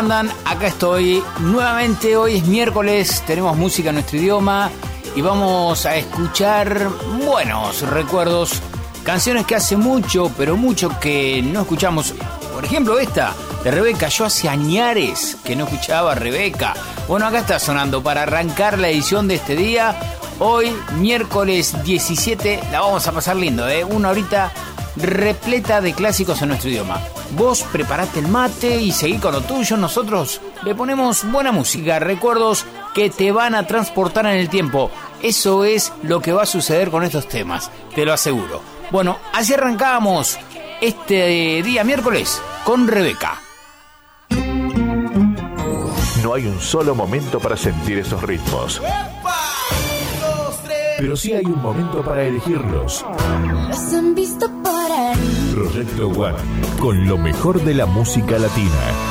Andan, acá estoy nuevamente. Hoy es miércoles, tenemos música en nuestro idioma y vamos a escuchar buenos recuerdos, canciones que hace mucho, pero mucho que no escuchamos. Por ejemplo, esta de Rebeca. Yo hace añares que no escuchaba a Rebeca. Bueno, acá está sonando para arrancar la edición de este día. Hoy, miércoles 17, la vamos a pasar lindo, una horita repleta de clásicos en nuestro idioma. Vos preparate el mate y seguí con lo tuyo. Nosotros le ponemos buena música, recuerdos que te van a transportar en el tiempo. Eso es lo que va a suceder con estos temas, te lo aseguro. Bueno, así arrancamos este día miércoles con Rebeca. No hay un solo momento para sentir esos ritmos, pero sí hay un momento para elegirlos. Los han visto por ahí. Proyecto One, con lo mejor de la música latina.